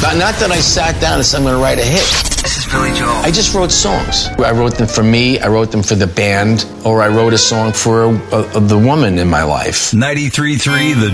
Not that I sat down and said I'm going to write a hit. This is Billy Joel. I just wrote songs. I wrote them for me, I wrote them for the band, or I wrote a song for the woman in my life. 93.3 The